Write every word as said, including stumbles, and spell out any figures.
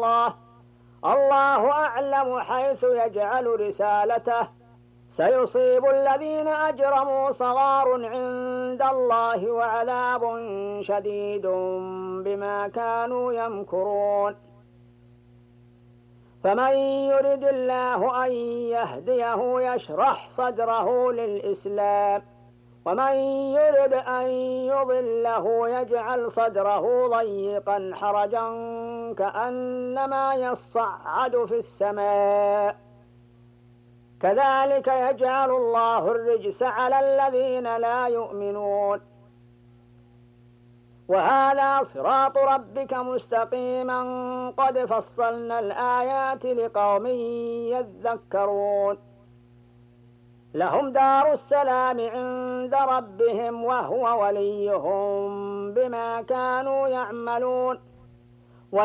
الله الله أعلم حيث يجعل رسالته سيصيب الذين أجرموا صغار عند الله وعذاب شديد بما كانوا يمكرون فمن يرد الله أن يهديه يشرح صدره للإسلام ومن يرد أن يضله يجعل صدره ضيقا حرجا كأنما يصعد في السماء كذلك يجعل الله الرجس على الذين لا يؤمنون وهذا صراط ربك مستقيما قد فصلنا الآيات لقوم يذكرون لهم دار السلام عند ربهم وهو وليهم بما كانوا يعملون